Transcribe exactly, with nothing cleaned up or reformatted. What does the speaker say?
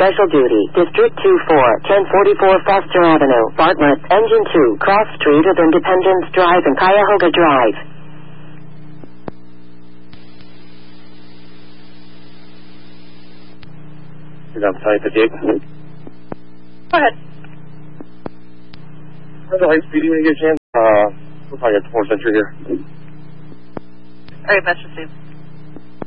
Special Duty, District two four, ten forty-four Foster Avenue, Bartlett, Engine two, Cross Street of Independence Drive and Cuyahoga Drive. You're on site, fifty-eight. Go ahead. How's the high speed you get a chance? Uh, looks like it's four century here. All right, that's received.